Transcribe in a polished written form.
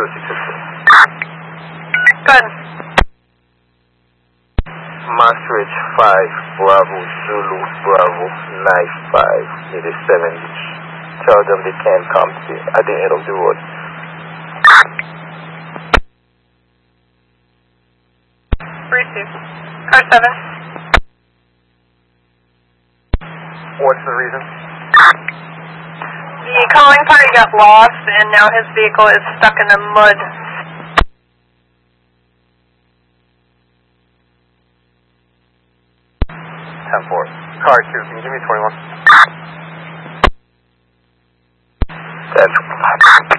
Good. Maastricht 5, Bravo, Zulu, Bravo, Knife 5, it is 70. Tell them they can't come at the end of the road. Receive. Car 7. What's the reason? The calling party got lost, and now his vehicle is stuck in the mud. 10-4. Car 2, can you give me 21? 10.